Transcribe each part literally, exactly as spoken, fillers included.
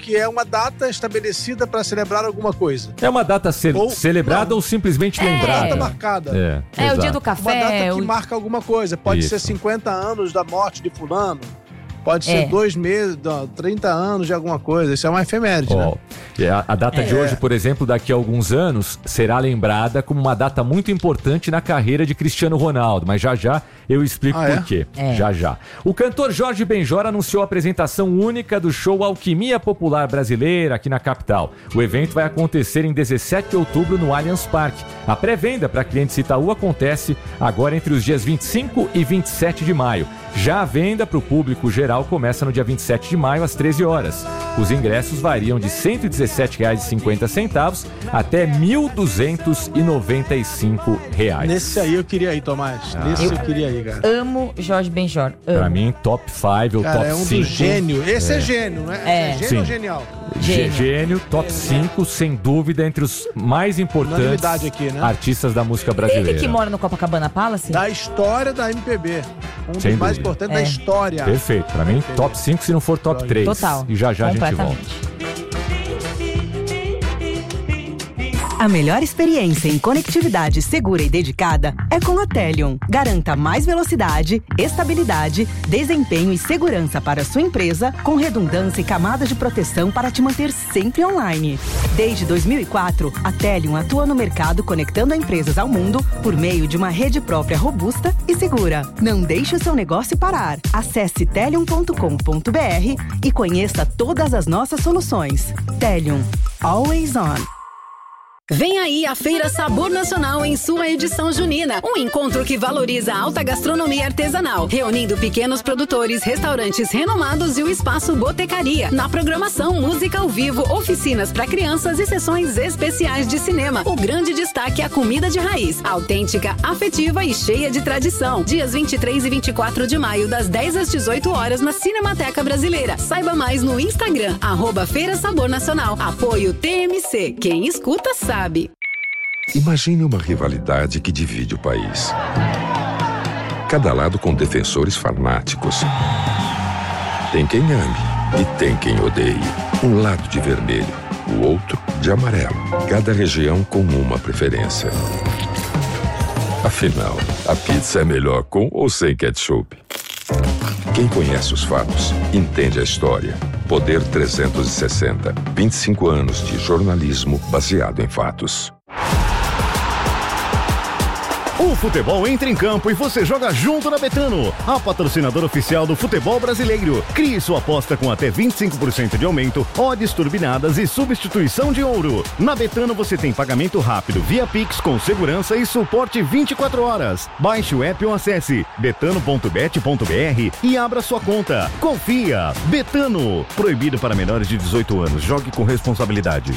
que é uma data estabelecida para celebrar alguma coisa. É uma data ce- ou, celebrada não, ou simplesmente é, lembrada? É data marcada. É, é o dia do café. Uma data que o... marca alguma coisa. Pode Isso. ser cinquenta anos da morte de fulano. Pode ser é. dois meses, trinta anos de alguma coisa. Isso é uma efeméride, oh, né? A, a data é. de hoje, por exemplo, daqui a alguns anos, será lembrada como uma data muito importante na carreira de Cristiano Ronaldo. Mas já já eu explico ah, por é? quê. É. Já já. O cantor Jorge Benjor anunciou a apresentação única do show Alquimia Popular Brasileira aqui na capital. O evento vai acontecer em dezessete de outubro no Allianz Parque. A pré-venda para clientes Itaú acontece agora entre os dias vinte e cinco e vinte e sete de maio. Já a venda para o público geral começa no dia vinte e sete de maio, às treze horas. Os ingressos variam de cento e dezessete reais e cinquenta centavos até mil duzentos e noventa e cinco reais. Nesse aí eu queria ir, Tomás. Ah. Nesse eu, eu queria ir, cara. Amo Jorge Benjor. Amo. Pra mim, top cinco ou cara, top é um cinco. Dos gênio. Esse é, é gênio, não é? É, é gênio Sim. ou genial? Gênio, gênio top cinco, sem dúvida, entre os mais importantes aqui, né? artistas da música brasileira. Ele que mora no Copacabana Palace? Da história da M P B. Um dos sem mais dúvida. importantes é. da história. Perfeito. Pra mim, top cinco, se não for top três. Total. E já já a gente volta. A melhor experiência em conectividade segura e dedicada é com a Telion. Garanta mais velocidade, estabilidade, desempenho e segurança para a sua empresa, com redundância e camadas de proteção para te manter sempre online. Desde dois mil e quatro, a Telion atua no mercado conectando empresas ao mundo por meio de uma rede própria robusta e segura. Não deixe o seu negócio parar. Acesse telion ponto com ponto b r e conheça todas as nossas soluções. Telion. Always on. Vem aí a Feira Sabor Nacional em sua edição junina. Um encontro que valoriza a alta gastronomia artesanal, reunindo pequenos produtores, restaurantes renomados e o espaço Botecaria. Na programação, música ao vivo, oficinas para crianças e sessões especiais de cinema. O grande destaque é a comida de raiz, autêntica, afetiva e cheia de tradição. Dias vinte e três e vinte e quatro de maio, das dez às dezoito horas, na Cinemateca Brasileira. Saiba mais no Instagram, arroba Feira Sabor Nacional. Apoio T M C. Quem escuta sabe. Imagine uma rivalidade que divide o país. Cada lado com defensores fanáticos. Tem quem ame e tem quem odeie. Um lado de vermelho, o outro de amarelo. Cada região com uma preferência. Afinal, a pizza é melhor com ou sem ketchup? Quem conhece os fatos, entende a história. Poder trezentos e sessenta. vinte e cinco anos de jornalismo baseado em fatos. O futebol entra em campo e você joga junto na Betano, a patrocinadora oficial do futebol brasileiro. Crie sua aposta com até vinte e cinco por cento de aumento, odds turbinadas e substituição de ouro. Na Betano você tem pagamento rápido via Pix com segurança e suporte vinte e quatro horas. Baixe o app ou acesse betano ponto bet ponto b r e abra sua conta. Confia! Betano. Proibido para menores de dezoito anos. Jogue com responsabilidade.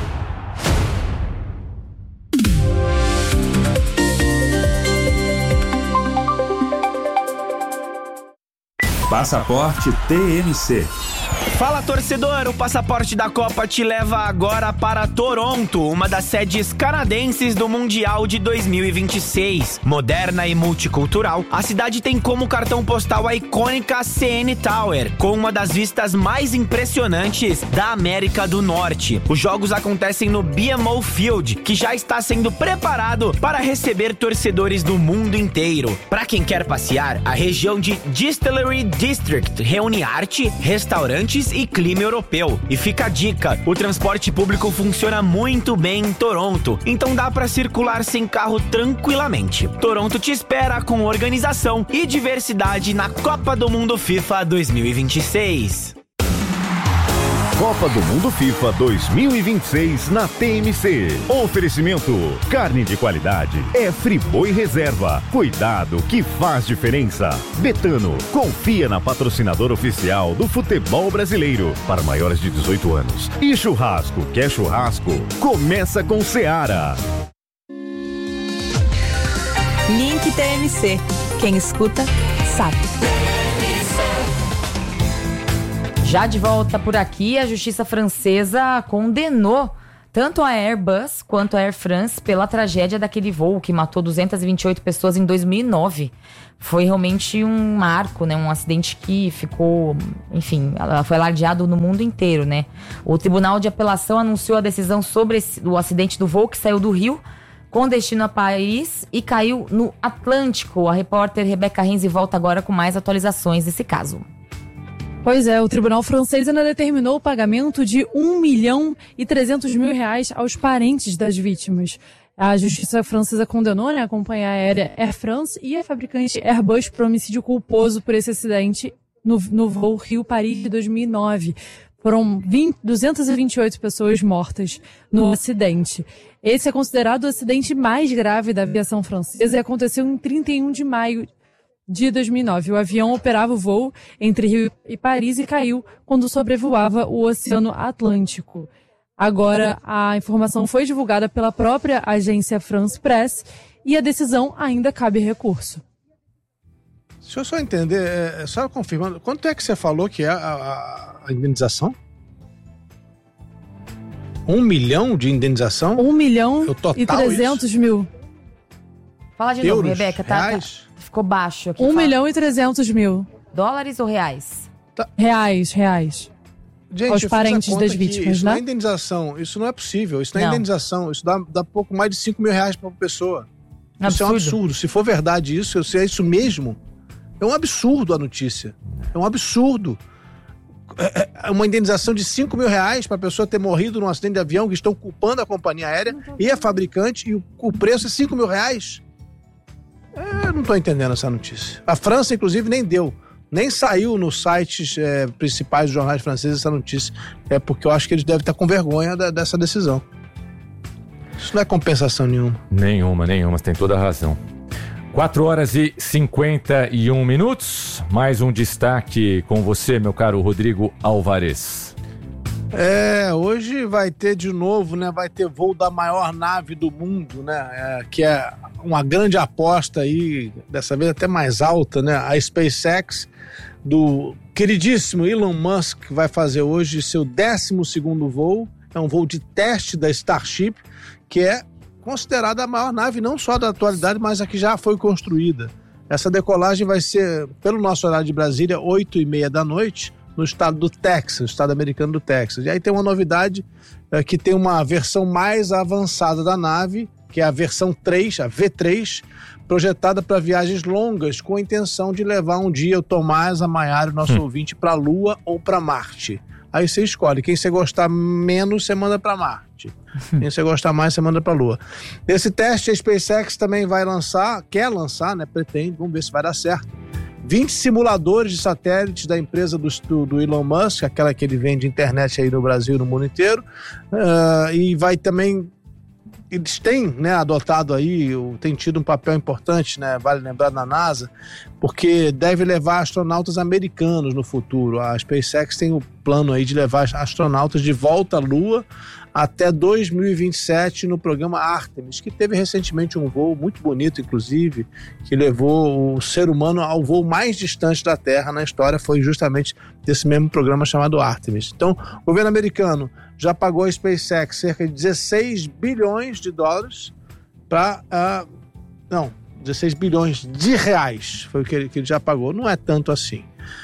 Passaporte T M C. Fala, torcedor! O Passaporte da Copa te leva agora para Toronto, uma das sedes canadenses do Mundial de dois mil e vinte e seis. Moderna e multicultural, a cidade tem como cartão postal a icônica C N Tower, com uma das vistas mais impressionantes da América do Norte. Os jogos acontecem no B M O Field, que já está sendo preparado para receber torcedores do mundo inteiro. Para quem quer passear, a região de Distillery District reúne arte, restaurantes e clima europeu. E fica a dica, o transporte público funciona muito bem em Toronto, então dá para circular sem carro tranquilamente. Toronto te espera com organização e diversidade na Copa do Mundo FIFA dois mil e vinte e seis. Copa do Mundo FIFA dois mil e vinte e seis na T M C. Oferecimento: carne de qualidade é Friboi Reserva. Cuidado que faz diferença. Betano, confia na patrocinadora oficial do futebol brasileiro para maiores de dezoito anos. E churrasco, quer churrasco? Começa com Seara. Link T M C. Quem escuta, sabe. Já de volta por aqui, a justiça francesa condenou tanto a Airbus quanto a Air France pela tragédia daquele voo que matou duzentas e vinte e oito pessoas em dois mil e nove. Foi realmente um marco, né? Um acidente que ficou, enfim, foi alardeado no mundo inteiro, né? O Tribunal de Apelação anunciou a decisão sobre esse, o acidente do voo que saiu do Rio com destino a Paris e caiu no Atlântico. A repórter Rebeca Renzi volta agora com mais atualizações desse caso. Pois é, o tribunal francês ainda determinou o pagamento de um milhão e trezentos mil reais aos parentes das vítimas. A justiça francesa condenou, né, a companhia aérea Air France e a fabricante Airbus por homicídio culposo por esse acidente no, no voo Rio-Paris de dois mil e nove. Foram vinte, duzentas e vinte e oito pessoas mortas no acidente. Esse é considerado o acidente mais grave da aviação francesa e aconteceu em trinta e um de maio de dois mil e nove. O avião operava o voo entre Rio e Paris e caiu quando sobrevoava o Oceano Atlântico. Agora, a informação foi divulgada pela própria agência France Press e a decisão ainda cabe recurso. Deixa eu só entender, é, só confirmando, quanto é que você falou que é a, a, a indenização? Um milhão de indenização? Um milhão e trezentos mil. Fala de novo, Rebeca, tá, tá? Ficou baixo aqui. Um milhão e trezentos mil. Dólares ou reais? Tá. Reais, reais. Gente, aos parentes das vítimas, isso né? Não é indenização, isso não é possível, isso não, não. é indenização, isso dá, dá pouco mais de cinco mil reais para uma pessoa. Absurdo. Isso é um absurdo. Se for verdade isso, se é isso mesmo, é um absurdo a notícia. É um absurdo. É, é uma indenização de cinco mil reais para a pessoa ter morrido num acidente de avião que estão culpando a companhia aérea e a fabricante, e o, o preço é cinco mil reais. É, eu não estou entendendo essa notícia. A França, inclusive, nem deu. Nem saiu nos sites é, principais dos jornais franceses essa notícia. É porque eu acho que eles devem estar com vergonha da, dessa decisão. Isso não é compensação nenhuma. Nenhuma, nenhuma. Você tem toda a razão. quatro horas e cinquenta e um minutos. Mais um destaque com você, meu caro Rodrigo Álvares. É, hoje vai ter de novo, né? Vai ter voo da maior nave do mundo, né? É, que é uma grande aposta aí, dessa vez até mais alta, né? A SpaceX, do queridíssimo Elon Musk, vai fazer hoje seu décimo segundo voo. É um voo de teste da Starship, que é considerada a maior nave não só da atualidade, mas a que já foi construída. Essa decolagem vai ser, pelo nosso horário de Brasília, oito e meia da noite, no estado do Texas, estado americano do Texas. E aí tem uma novidade, é, que tem uma versão mais avançada da nave, que é a versão três, a V três, projetada para viagens longas, com a intenção de levar um dia o Tomás, a Maiara, o nosso hum. ouvinte, para a Lua ou para Marte. Aí você escolhe. Quem você gostar menos, você manda para Marte. Quem você gostar mais, você manda para a Lua. Nesse teste, a SpaceX também vai lançar, quer lançar, né? Pretende, vamos ver se vai dar certo, vinte simuladores de satélites da empresa do, do Elon Musk, aquela que ele vende internet aí no Brasil e no mundo inteiro. Uh, e vai também... Eles têm, né, adotado aí, têm tido um papel importante, né, vale lembrar, na NASA, porque deve levar astronautas americanos no futuro. A SpaceX tem o plano aí de levar astronautas de volta à Lua até dois mil e vinte e sete no programa Artemis, que teve recentemente um voo muito bonito, inclusive, que levou o ser humano ao voo mais distante da Terra na história, foi justamente desse mesmo programa chamado Artemis. Então, o governo americano já pagou a SpaceX cerca de dezesseis bilhões de dólares para... Uh, não, dezesseis bilhões de reais foi o que ele, que ele já pagou. Não é tanto assim.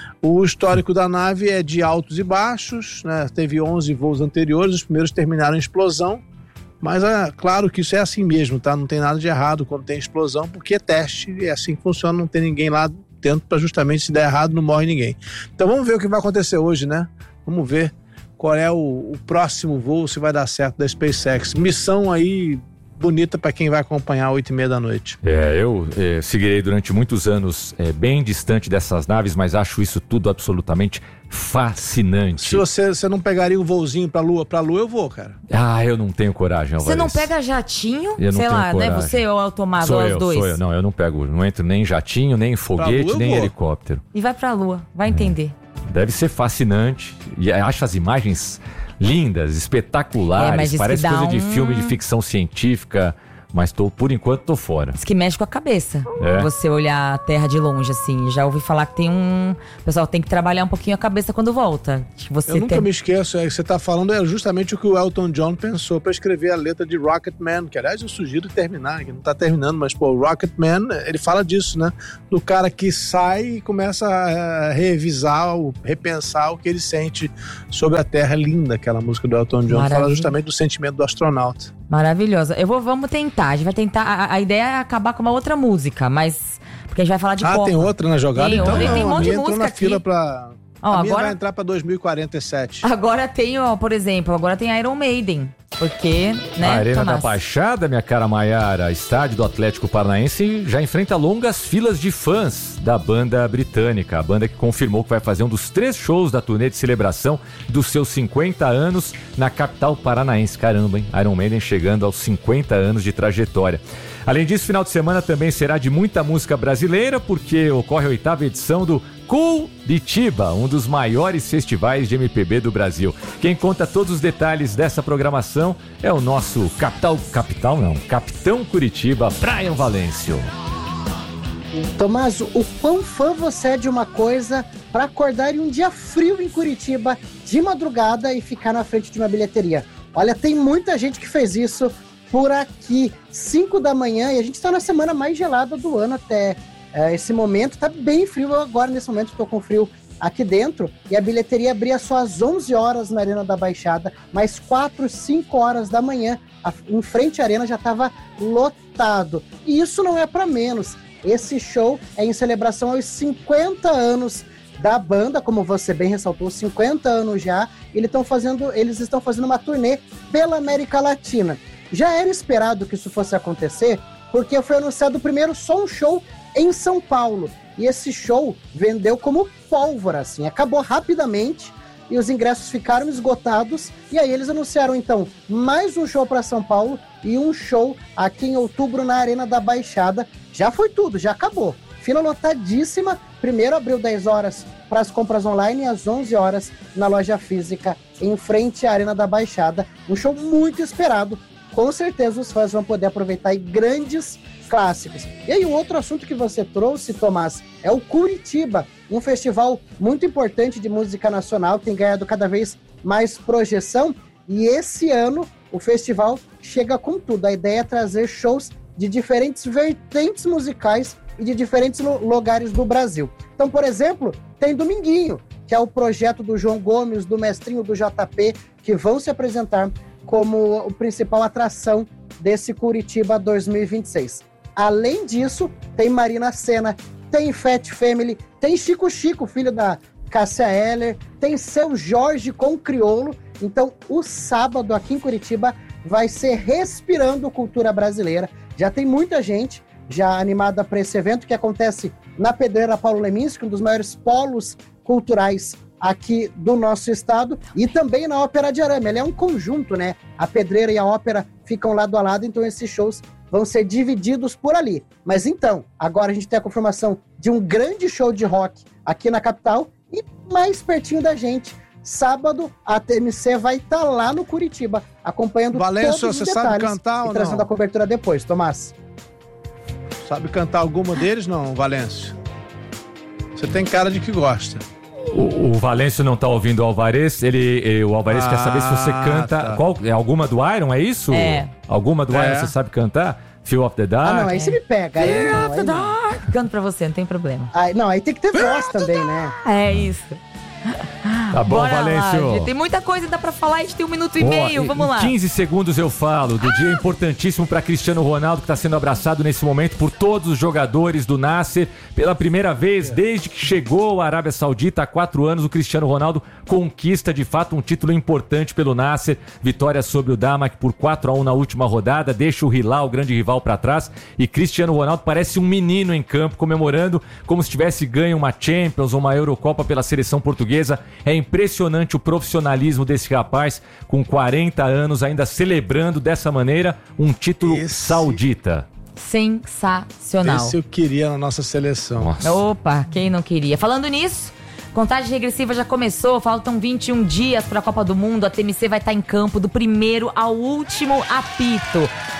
O histórico da nave é de altos e baixos, né? Teve onze voos anteriores, os primeiros terminaram em explosão, mas é claro que isso é assim mesmo, tá? Não tem nada de errado quando tem explosão, porque é teste, é assim que funciona, não tem ninguém lá dentro para justamente, se der errado, não morre ninguém. Então vamos ver o que vai acontecer hoje, né? Vamos ver qual é o, o próximo voo, se vai dar certo, da SpaceX. Missão aí bonita para quem vai acompanhar às oito e meia da noite. É, eu é, seguirei durante muitos anos é, bem distante dessas naves, mas acho isso tudo absolutamente fascinante. Se você, você não pegaria um voozinho pra Lua, pra Lua eu vou, cara. Ah, eu não tenho coragem. Você não pega jatinho? Eu não sei tenho lá, coragem. Né? Você ou automado, sou os eu, dois? Sou eu, não, eu não pego, não entro nem em jatinho, nem em foguete, Lua, nem em vou. helicóptero. E vai pra Lua, vai entender. Deve ser fascinante, e acho as imagens lindas, espetaculares, é, parece coisa um... de filme de ficção científica, mas tô, por enquanto tô fora. Diz que mexe com a cabeça. É. Você olhar a terra de longe, assim. Já ouvi falar que tem um... O pessoal tem que trabalhar um pouquinho a cabeça quando volta. Que você Eu nunca tem... me esqueço, é que você tá falando é justamente o que o Elton John pensou pra escrever a letra de Rocketman, que aliás eu sugiro terminar, que não tá terminando, mas pô, o Rocketman, ele fala disso, né? Do cara que sai e começa a revisar, repensar o que ele sente sobre a terra linda, aquela música do Elton John. Maravilha. Fala justamente do sentimento do astronauta. Maravilhosa. Eu vou, vamos tentar, a gente vai tentar, a, a ideia é acabar com uma outra música, mas, porque a gente vai falar de Ah, Copa. tem outra na jogada? Tem, então tem, tem um monte de música música na aqui. fila pra... Ó, a minha agora... vai entrar pra dois mil e quarenta e sete. Agora tem, ó, por exemplo, agora tem Iron Maiden. Porque, né, a Arena Tomás? da Baixada, minha cara Maiara, estádio do Atlético Paranaense, já enfrenta longas filas de fãs da banda britânica. A banda que confirmou que vai fazer um dos três shows da turnê de celebração dos seus cinquenta anos na capital paranaense. Caramba, hein? Iron Maiden chegando aos cinquenta anos de trajetória. Além disso, final de semana também será de muita música brasileira, porque ocorre a oitava edição do Curitiba, um dos maiores festivais de M P B do Brasil. Quem conta todos os detalhes dessa programação é o nosso capital, capital não, Capitão Curitiba, Brian Valêncio. Tomás, o quão fã você é de uma coisa para acordar em um dia frio em Curitiba de madrugada e ficar na frente de uma bilheteria? Olha, tem muita gente que fez isso por aqui, cinco da manhã, e a gente está na semana mais gelada do ano até é, esse momento. Tá bem frio agora, nesse momento estou com frio aqui dentro, e a bilheteria abria só às onze horas na Arena da Baixada, mais quatro, cinco horas da manhã, a, em frente à arena já estava lotado. E isso não é para menos. Esse show é em celebração aos cinquenta anos da banda, como você bem ressaltou, cinquenta anos já. Eles estão fazendo, eles estão fazendo uma turnê pela América Latina. Já era esperado que isso fosse acontecer, porque foi anunciado primeiro só um show em São Paulo. E esse show vendeu como pólvora, assim, acabou rapidamente e os ingressos ficaram esgotados. E aí eles anunciaram, então, mais um show para São Paulo e um show aqui em outubro na Arena da Baixada. Já foi tudo, já acabou. Fila lotadíssima. Primeiro abriu dez horas para as compras online e às onze horas na loja física, em frente à Arena da Baixada. Um show muito esperado. Com certeza os fãs vão poder aproveitar aí grandes clássicos. E aí, um outro assunto que você trouxe, Tomás, é o Curitiba, um festival muito importante de música nacional, tem ganhado cada vez mais projeção, e esse ano o festival chega com tudo. A ideia é trazer shows de diferentes vertentes musicais e de diferentes lugares do Brasil. Então, por exemplo, tem Dominguinho, que é o projeto do João Gomes, do Mestrinho, do J P, que vão se apresentar como o principal atração desse Curitiba dois mil e vinte e seis. Além disso, tem Marina Sena, tem Fat Family, tem Chico Chico, filho da Cássia Eller, tem Seu Jorge com Criolo. Então, o sábado aqui em Curitiba vai ser respirando cultura brasileira. Já tem muita gente já animada para esse evento que acontece na Pedreira Paulo Leminski, um dos maiores polos culturais aqui do nosso estado, e também na Ópera de Arame. Ele é um conjunto, né? A Pedreira e a Ópera ficam lado a lado, então esses shows vão ser divididos por ali. Mas então, agora a gente tem a confirmação de um grande show de rock aqui na capital e mais pertinho da gente. Sábado, a T M C vai estar tá lá no Curitiba, acompanhando Valêncio, todos os você detalhes sabe cantar e ou trazendo não? a cobertura depois, Tomás. Sabe cantar alguma deles, não, Valêncio? Você tem cara de que gosta. O, o Valêncio não tá ouvindo o Alvarez, ele, o Alvarez ah, quer saber se você canta, tá. qual, é alguma do Iron, é isso? É. Alguma do é. Iron você sabe cantar? Feel of the Dark? Ah, não, aí você me pega. Aí, Feel não, of the aí Dark. Canto pra você, não tem problema. Aí, não, aí tem que ter voz também, né? É isso. Tá bom, Bora Valêncio. Lá, tem muita coisa que dá pra falar, a gente tem um minuto e Boa, meio, vamos em lá. quinze segundos eu falo do dia importantíssimo para Cristiano Ronaldo, que está sendo abraçado nesse momento por todos os jogadores do Nasser. Pela primeira vez desde que chegou à Arábia Saudita há quatro anos, o Cristiano Ronaldo conquista de fato um título importante pelo Nasser. Vitória sobre o Damak por quatro a um na última rodada, deixa o Hilal, o grande rival, para trás. E Cristiano Ronaldo parece um menino em campo, comemorando como se tivesse ganho uma Champions ou uma Eurocopa pela seleção portuguesa. É impressionante o profissionalismo desse rapaz, com quarenta anos, ainda celebrando dessa maneira um título Esse... saudita. Sensacional. Esse eu queria na nossa seleção. Nossa. Opa, quem não queria? Falando nisso, contagem regressiva já começou, faltam vinte e um dias para a Copa do Mundo. A T M C vai estar em campo do primeiro ao último apito.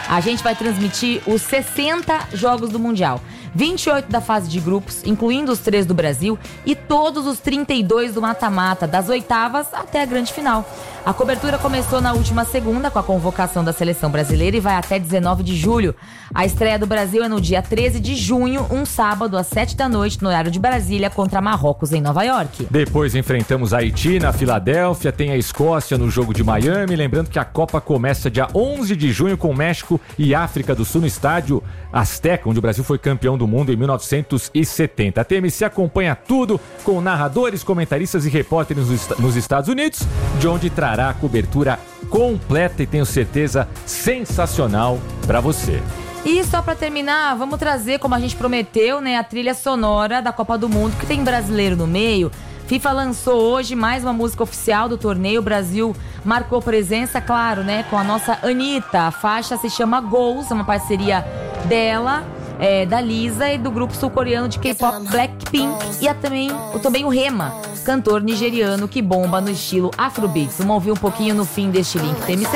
A gente vai transmitir os sessenta jogos do Mundial. vinte e oito da fase de grupos, incluindo os três do Brasil, e todos os trinta e dois do mata-mata, das oitavas até a grande final. A cobertura começou na última segunda com a convocação da seleção brasileira e vai até dezenove de julho. A estreia do Brasil é no dia treze de junho, um sábado às sete da noite, no horário de Brasília, contra Marrocos em Nova York. Depois enfrentamos Haiti na Filadélfia, tem a Escócia no jogo de Miami. Lembrando que a Copa começa dia onze de junho com México e África do Sul no estádio Azteca, onde o Brasil foi campeão do mundo em mil novecentos e setenta. A T M C acompanha tudo com narradores, comentaristas e repórteres nos Estados Unidos, de onde trará a cobertura completa e tenho certeza sensacional para você. E só pra terminar, vamos trazer, como a gente prometeu, né, a trilha sonora da Copa do Mundo, que tem brasileiro no meio. FIFA lançou hoje mais uma música oficial do torneio. O Brasil marcou presença, claro, né, com a nossa Anitta. A faixa se chama Goals, é uma parceria dela, é, da Lisa e do grupo sul-coreano de K-pop Blackpink. E a, também, o, também o Rema, cantor nigeriano que bomba no estilo Afrobeats. Vamos ouvir um pouquinho no fim deste link T M C.